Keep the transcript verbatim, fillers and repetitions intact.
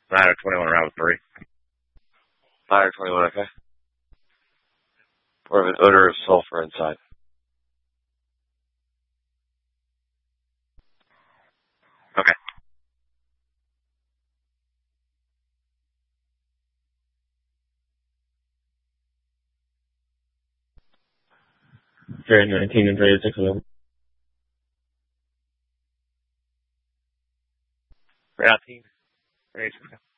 nine or twenty-one around with three. nine or twenty-one, okay. More of an odor of sulfur inside. Okay. Very nineteen and thirty-six eleven. nineteen. thirty-six.